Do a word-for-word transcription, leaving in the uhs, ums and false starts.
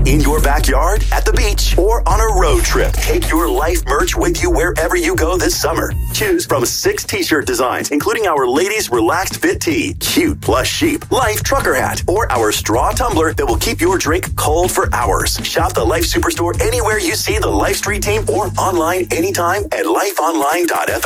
In your backyard, at the beach, or on a road trip, take your Life merch with you wherever you go this summer. Choose from six t-shirt designs, including our ladies' relaxed fit tee, cute plush sheep, Life trucker hat, or our straw tumbler that will keep your drink cold for hours. Shop the Life Superstore anywhere you see the Life Street team or online anytime at life online dot f m.